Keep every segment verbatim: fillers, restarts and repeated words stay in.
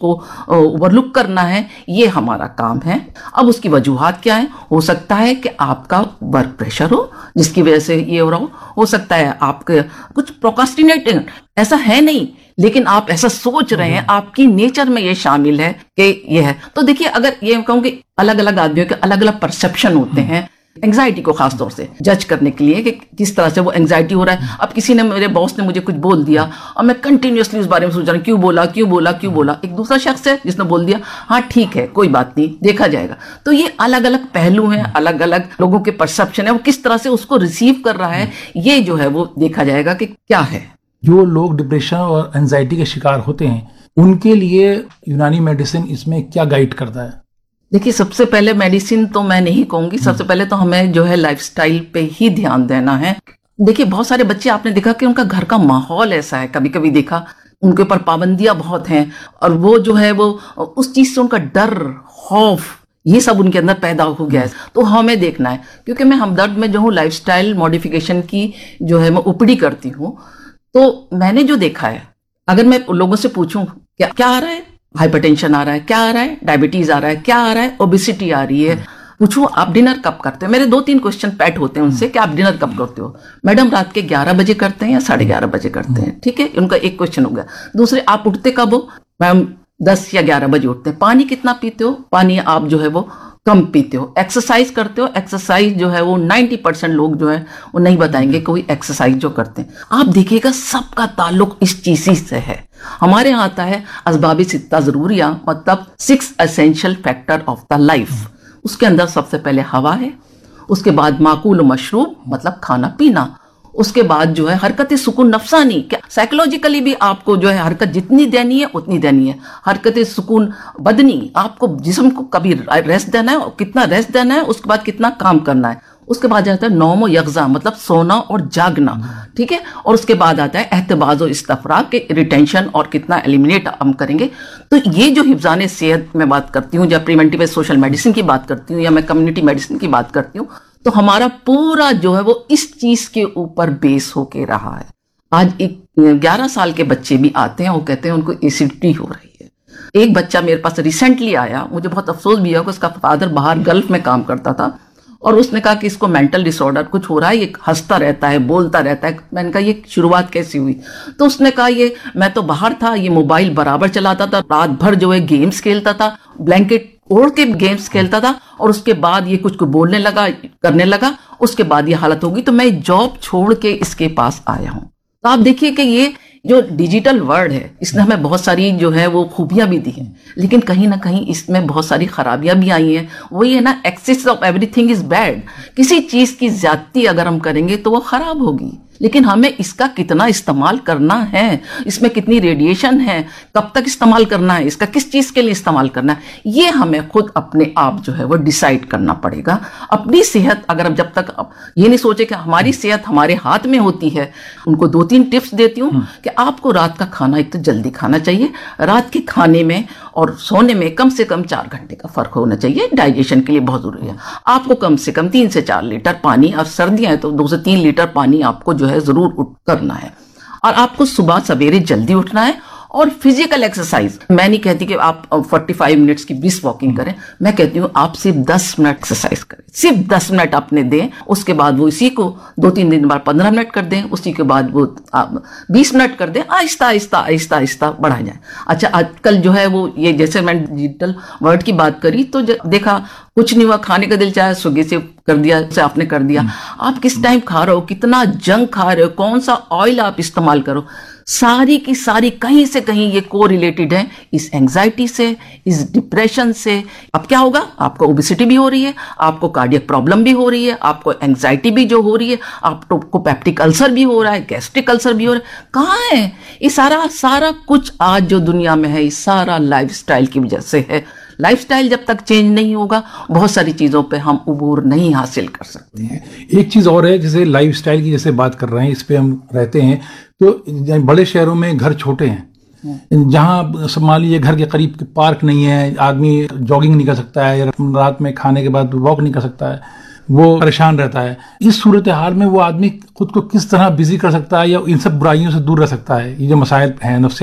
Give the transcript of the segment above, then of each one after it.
उसको ओवरलुक करना है, ये हमारा काम है। अब उसकी वजूहात क्या है? हो सकता है कि आपका वर्क प्रेशर हो जिसकी वजह से ये हो रहा हो हो सकता है आपके कुछ प्रोक्रास्टिनेटिंग, ऐसा है नहीं, लेकिन आप ऐसा सोच रहे हैं, आपकी नेचर में ये शामिल है कि ये है। तो देखिए, अगर ये कहूँ कि अलग अलग आदमियों के अलग अलग परसेप्शन होते हैं एंग्जाइटी को खास तौर से जज करने के लिए कि किस तरह से वो एंग्जाइटी हो रहा है। अब किसी ने, मेरे बॉस ने मुझे कुछ बोल दिया और मैं कंटिन्यूअसली उस बारे में सोच रहा हूँ, क्यों बोला क्यों बोला क्यों बोला। एक दूसरा शख्स है जिसने बोल दिया, हाँ ठीक है कोई बात नहीं, देखा जाएगा। तो ये अलग अलग पहलू हैं, अलग अलग लोगों के परसेप्शन है, वो किस तरह से उसको रिसीव कर रहा है, ये जो है वो देखा जाएगा कि क्या है। जो लोग डिप्रेशन और एंजाइटी के शिकार होते हैं उनके लिए यूनानी मेडिसिन इसमें क्या गाइड करता है? देखिए, सबसे पहले मेडिसिन तो मैं नहीं कहूंगी, सबसे पहले तो हमें जो है लाइफस्टाइल पे ही ध्यान देना है। देखिए, बहुत सारे बच्चे आपने देखा कि उनका घर का माहौल ऐसा है, कभी कभी देखा उनके ऊपर पाबंदियां बहुत हैं और वो जो है वो उस चीज से उनका डर, खौफ, ये सब उनके अंदर पैदा हो गया है। तो हमें देखना है, क्योंकि मैं हमदर्द में जो हूँ लाइफस्टाइल मॉडिफिकेशन की जो है मैं ओपीडी करती हूँ, तो मैंने जो देखा है, अगर मैं लोगों से पूछूं क्या क्या आ रहा है, हाइपरटेंशन आ रहा है, क्या आ रहा है, डायबिटीज आ रहा है, क्या आ रहा है, ओबेसिटी आ रही है, पूछूं आप डिनर कब करते हो, मेरे दो तीन क्वेश्चन पैट होते हैं उनसे कि आप डिनर कब करते हो। मैडम रात के ग्यारह बजे करते हैं या साढ़े ग्यारह बजे करते हैं, ठीक है, उनका एक क्वेश्चन हो गया। दूसरे, आप उठते कब हो? मैम दस या ग्यारह बजे उठते हैं। पानी कितना पीते हो? पानी आप जो है वो कम पीते हो। एक्सरसाइज करते हो? एक्सरसाइज जो है वो नब्बे परसेंट लोग जो है वो नहीं बताएंगे कोई एक्सरसाइज जो करते हैं। आप देखिएगा सबका ताल्लुक इस चीज से है। हमारे यहाँ आता है असबाबी सित्ता जरूरिया, मतलब six essential factor of the life. उसके अंदर सबसे पहले हवा है, उसके बाद माकूल मशरूब मतलब खाना पीना, उसके बाद जो है हरकत सुकून नफसानी, क्या साइकोलॉजिकली भी आपको जो है हरकत जितनी देनी है उतनी देनी है। हरकत सुकून बदनी, आपको जिस्म को कभी रेस्ट देना है और कितना रेस्ट देना है, उसके बाद कितना काम करना है। उसके बाद आता है नौम यगजा मतलब सोना और जागना, ठीक है। और उसके बाद आता है एहतबाज और इस्तफराग के रिटेंशन और कितना एलिमिनेट हम करेंगे। तो ये जो हिफ्जान सेहत में बात करती हूँ, या प्रिवेंटिव सोशल मेडिसिन की बात करती हूँ, या मैं कम्युनिटी मेडिसिन की बात करती हूँ, तो हमारा पूरा जो है वो इस चीज के ऊपर बेस होके रहा है। आज एक ग्यारह साल के बच्चे भी आते हैं, वो कहते हैं उनको एसिडिटी हो रही है। एक बच्चा मेरे पास रिसेंटली आया, मुझे बहुत अफसोस भी हुआ कि उसका फादर बाहर गल्फ में काम करता था और उसने कहा कि इसको मेंटल डिसऑर्डर कुछ हो रहा है, ये हंसता रहता है, बोलता रहता है। मैंने कहा ये शुरुआत कैसी हुई? तो उसने कहा ये मैं तो बाहर था, ये मोबाइल बराबर चलाता था, रात भर जो है गेम्स खेलता था, ब्लैंकेट ओढ़ के गेम्स खेलता था, और उसके बाद ये कुछ कुछ बोलने लगा, करने लगा, उसके बाद ये हालत होगी। तो मैं जॉब छोड़ के इसके पास आया हूं। तो आप देखिए कि ये जो डिजिटल वर्ल्ड है इसने हमें बहुत सारी जो है वो खूबियां भी दी हैं, लेकिन कहीं ना कहीं इसमें बहुत सारी खराबियां भी आई हैं। वही है ना, access of everything is bad. किसी चीज की ज्यादती अगर हम करेंगे तो वो खराब होगी, लेकिन हमें इसका कितना इस्तेमाल करना है, इसमें कितनी रेडिएशन है, कब तक इस्तेमाल करना है, इसका किस चीज के लिए इस्तेमाल करना है, ये हमें खुद अपने आप जो है वो डिसाइड करना पड़ेगा। अपनी सेहत अगर अब जब तक ये नहीं सोचे कि हमारी सेहत हमारे हाथ में होती है, उनको दो तीन टिप्स देती हूँ कि आपको रात का खाना एक तो जल्दी खाना चाहिए, रात के खाने में और सोने में कम से कम चार घंटे का फर्क होना चाहिए, डाइजेशन के लिए बहुत जरूरी है। आपको कम से कम तीन से चार लीटर पानी, और सर्दियां हैं तो दो से तीन लीटर पानी आपको जो है जरूर उठ करना है। और आपको सुबह सवेरे जल्दी उठना है। और फिजिकल एक्सरसाइज, मैं नहीं कहती कि आप पैंतालीस मिनट्स की बीस वॉकिंग करें, मैं कहती हूँ आप सिर्फ दस मिनट एक्सरसाइज करें, सिर्फ दस मिनट अपने दें। उसके बाद वो इसी को दो तीन दिन बाद पंद्रह मिनट कर दें, उसी के बाद वो बीस मिनट कर दें, आहिस्ता आहिस्ता आहिस्ता आहिस्ता बढ़ा जाए। अच्छा, आजकल जो है वो ये जैसे मैं डिजिटल वर्ड की बात करी तो देखा कुछ नहीं हुआ, खाने का दिल चाहे स्विगी से कर दिया, से आपने कर दिया। आप किस टाइम खा रहे हो, कितना जंक खा रहे हो, कौन सा ऑयल आप इस्तेमाल करो, सारी की सारी कहीं से कहीं ये को रिलेटेड है इस एंजाइटी से, इस डिप्रेशन से। अब क्या होगा, आपको ओबेसिटी भी हो रही है, आपको कार्डियक प्रॉब्लम भी हो रही है, आपको एंजाइटी भी जो हो रही है, आपको पेप्टिक अल्सर भी हो रहा है, गैस्ट्रिक अल्सर भी हो रहा है। कहाँ है ये सारा सारा कुछ? आज जो दुनिया में है ये सारा लाइफस्टाइल की वजह से है। लाइफस्टाइल जब तक चेंज नहीं होगा, बहुत सारी चीजों पे हम उबूर नहीं हासिल कर सकते हैं। एक चीज और है, जैसे लाइफस्टाइल की जैसे बात कर रहे हैं, इस पे हम रहते हैं तो बड़े शहरों में घर छोटे हैं, जहाँ मान लीजिए घर के करीब पार्क नहीं है, आदमी जॉगिंग नहीं कर सकता है, या रात में खाने के बाद वॉक नहीं कर सकता है, वो परेशान रहता है। इस सूरत हाल में वो आदमी खुद को किस तरह बिजी कर सकता है या इन सब बुराइयों से दूर रह सकता है? ये जो मसाइल हैं नफ्सियाती।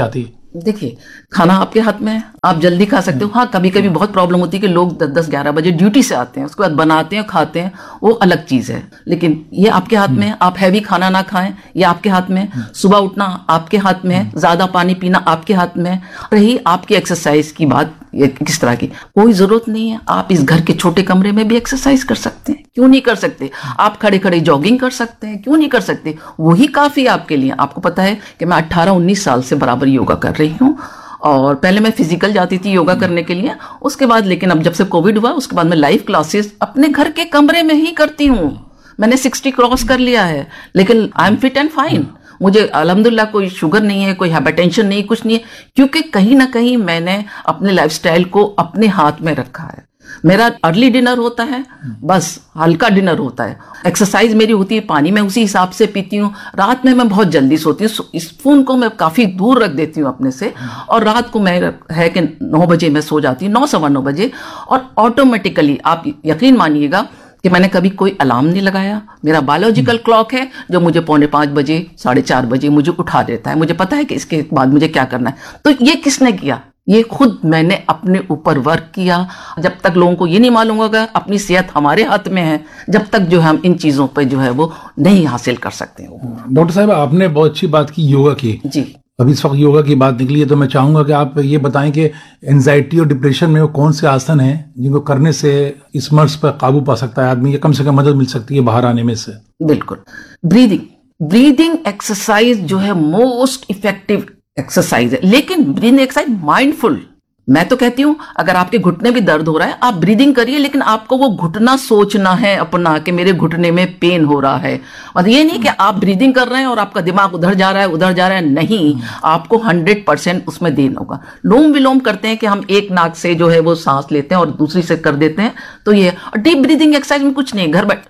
देखिए, खाना आपके हाथ में है, आप जल्दी खा सकते हो। हाँ, कभी कभी बहुत प्रॉब्लम होती है कि लोग दस दस ग्यारह बजे ड्यूटी से आते हैं, उसके बाद बनाते हैं खाते हैं, वो अलग चीज है। लेकिन ये आपके हाथ में है, आप हैवी खाना ना खाएं, ये आपके हाथ में है। सुबह उठना आपके हाथ में है, ज्यादा पानी पीना आपके हाथ में है। रही आपकी एक्सरसाइज की बात, ये किस तरह की, कोई जरूरत नहीं है। आप इस घर के छोटे कमरे में भी एक्सरसाइज कर सकते हैं, क्यों नहीं कर सकते? आप खड़े खड़े जॉगिंग कर सकते हैं, क्यों नहीं कर सकते? वही काफी आपके लिए। आपको पता है कि मैं अट्ठारह उन्नीस साल से बराबर योगा कर रही हूँ, और पहले मैं फिजिकल जाती थी योगा करने के लिए, उसके बाद लेकिन अब जब से कोविड हुआ उसके बाद मैं लाइव क्लासेस अपने घर के कमरे में ही करती हूँ। मैंने सिक्सटी क्रॉस कर लिया है, लेकिन I am fit and fine. मुझे अल्हम्दुलिल्लाह कोई शुगर नहीं है, कोई हाइपरटेंशन नहीं, कुछ नहीं है, क्योंकि कहीं ना कहीं मैंने अपने लाइफस्टाइल को अपने हाथ में रखा है। मेरा अर्ली डिनर होता है, बस हल्का डिनर होता है। एक्सरसाइज मेरी होती है, पानी मैं उसी हिसाब से पीती हूँ। रात में मैं बहुत जल्दी सोती हूँ, इस फोन को मैं काफी दूर रख देती हूँ अपने से, और रात को मैं है कि नौ बजे मैं सो जाती हूँ, नौ सवा नौ बजे। और ऑटोमेटिकली आप यकीन मानिएगा कि मैंने कभी कोई अलार्म नहीं लगाया। मेरा बायोलॉजिकल क्लॉक है जो मुझे पौने पाँच बजे साढ़े चार बजे मुझे उठा देता है। मुझे पता है कि इसके बाद मुझे क्या करना है। तो ये किसने किया? ये खुद मैंने अपने ऊपर वर्क किया। जब तक लोगों को ये नहीं मालूम होगा अपनी सेहत हमारे हाथ में है, जब तक जो है हम इन चीजों पे जो है वो नहीं हासिल कर सकते हैं। डॉक्टर साहब, आपने बहुत अच्छी बात की योगा की। जी, अभी इस वक्त योगा की बात निकली है, तो मैं चाहूंगा कि आप ये बताएं कि एंजाइटी और डिप्रेशन में वो कौन से आसन हैं जिनको करने से इस मर्ज पर काबू पा सकता है आदमी, या कम से कम मदद मिल सकती है बाहर आने में से। बिल्कुल। ब्रीदिंग ब्रीदिंग एक्सरसाइज जो है मोस्ट इफेक्टिव एक्सरसाइज है, लेकिन ब्रीदिंग एक्सरसाइज माइंडफुल। मैं तो कहती हूं अगर आपके घुटने भी दर्द हो रहा है आप ब्रीदिंग करिए, लेकिन आपको वो घुटना सोचना है अपना कि मेरे घुटने में पेन हो रहा है। मतलब ये नहीं कि आप ब्रीदिंग कर रहे हैं और आपका दिमाग उधर जा रहा है उधर जा रहा है, नहीं, आपको हंड्रेड परसेंट उसमें देना होगा। लोम विलोम करते हैं कि हम एक नाक से जो है वो सांस लेते हैं और दूसरी से कर देते हैं, तो ये डीप ब्रीदिंग एक्सरसाइज में कुछ नहीं, घर बैठ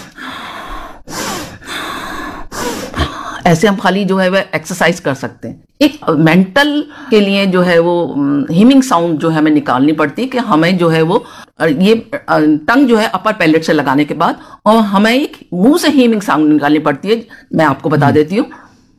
ऐसे हम खाली जो है वह एक्सरसाइज कर सकते हैं। एक मेंटल के लिए जो है वो हिमिंग साउंड जो है हमें निकालनी पड़ती है कि हमें जो है वो ये टंग जो है अपर पैलेट से लगाने के बाद, और हमें एक मुंह से हिमिंग साउंड निकालनी पड़ती है। मैं आपको बता देती हूँ,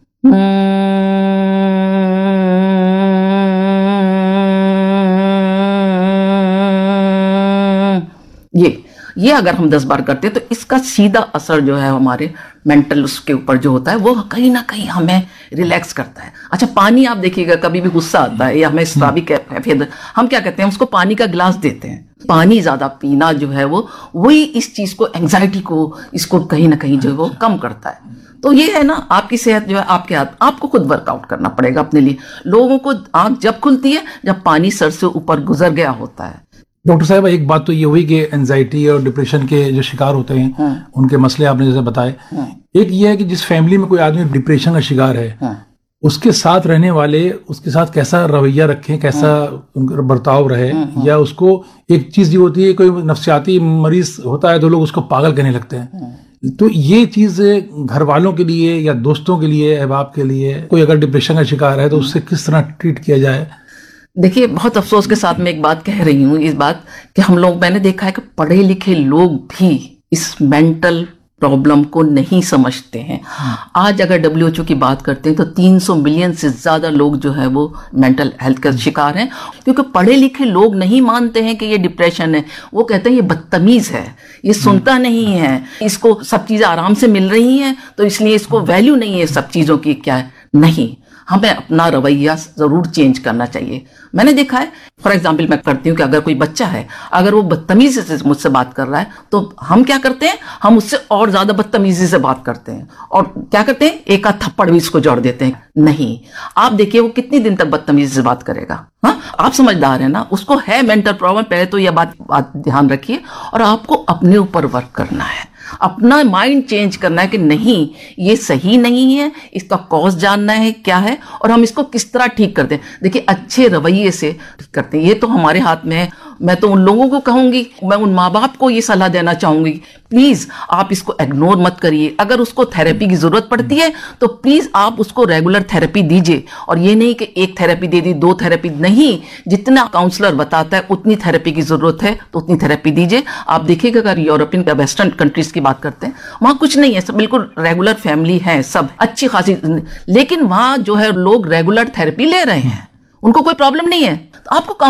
ये ये अगर हम दस बार करते हैं तो इसका सीधा असर जो है हमारे मेंटल उसके ऊपर जो होता है वो कहीं ना कहीं हमें रिलैक्स करता है। अच्छा, पानी आप देखिएगा, कभी भी गुस्सा आता है या हमें स्रावी कैफियत, हम क्या कहते हैं, उसको पानी का गिलास देते हैं। पानी ज्यादा पीना जो है वो वही इस चीज को, एंग्जाइटी को, इसको कहीं ना कहीं जो है वो कम करता है। तो ये है ना, आपकी सेहत जो है आपके हाथ, आपको खुद वर्कआउट करना पड़ेगा अपने लिए। लोगों को आंख जब खुलती है जब पानी सर से ऊपर गुजर गया होता है। डॉक्टर साहब, एक बात तो ये हुई कि एंजाइटी और डिप्रेशन के जो शिकार होते हैं, हाँ, उनके मसले आपने जैसे बताए। हाँ, एक ये है कि जिस फैमिली में कोई आदमी डिप्रेशन का शिकार है, हाँ, उसके साथ रहने वाले उसके साथ कैसा रवैया रखें, कैसा हाँ, बर्ताव रहे, हाँ, या उसको एक चीज ये होती है, कोई नफ्सियाती मरीज होता है तो लोग उसको पागल कहने लगते हैं। हाँ, तो ये चीज घर वालों के लिए या दोस्तों के लिए, अहबाब के लिए, कोई अगर डिप्रेशन का शिकार है तो उससे किस तरह ट्रीट किया जाए? देखिए, बहुत अफसोस के साथ मैं एक बात कह रही हूँ, इस बात कि हम लोग, मैंने देखा है कि पढ़े लिखे लोग भी इस मेंटल प्रॉब्लम को नहीं समझते हैं। आज अगर डब्ल्यू एच ओ की बात करते हैं तो तीन सौ मिलियन से ज्यादा लोग जो है वो मेंटल हेल्थ का शिकार हैं, क्योंकि पढ़े लिखे लोग नहीं मानते हैं कि ये डिप्रेशन है। वो कहते हैं ये बदतमीज है, ये सुनता नहीं है, इसको सब चीजें आराम से मिल रही हैं तो इसलिए इसको वैल्यू नहीं है सब चीजों की। क्या है, नहीं, हमें अपना रवैया जरूर चेंज करना चाहिए। मैंने देखा है, फॉर एग्जाम्पल मैं करती हूँ कि अगर कोई बच्चा है, अगर वो बदतमीजी से मुझसे बात कर रहा है तो हम क्या करते हैं, हम उससे और ज्यादा बदतमीजी से बात करते हैं और क्या करते हैं, एक आध थप्पड़ भी इसको जोड़ देते हैं। नहीं, आप देखिए वो कितनी दिन तक बदतमीजी से बात करेगा। हाँ, आप समझदार है ना, उसको है मेंटल प्रॉब्लम, पहले तो यह बात, बात ध्यान रखिए। और आपको अपने ऊपर वर्क करना है, अपना माइंड चेंज करना है कि नहीं, ये सही नहीं है, इसका कॉज जानना है क्या है और हम इसको किस तरह ठीक करते हैं। देखिए, अच्छे रवैये से ठीक करते हैं, ये तो हमारे हाथ में है। मैं तो उन लोगों को कहूंगी, मैं उन माँ बाप को ये सलाह देना चाहूंगी, प्लीज आप इसको इग्नोर मत करिए। अगर उसको थेरेपी की जरूरत पड़ती है तो प्लीज आप उसको रेगुलर थेरेपी दीजिए। और ये नहीं कि एक थेरेपी दे दी, दो थेरेपी नहीं, जितना काउंसलर बताता है उतनी थेरेपी की जरूरत है तो उतनी थेरेपी दीजिए। आप देखिएगा, अगर यूरोपियन का वेस्टर्न कंट्रीज की बात करते हैं, वहां कुछ नहीं है, सब बिल्कुल रेगुलर फैमिली है, सब अच्छी खासी, लेकिन वहां जो है लोग रेगुलर थेरेपी ले रहे हैं। उनको कोई प्रॉब्लम नहीं है, तो आपको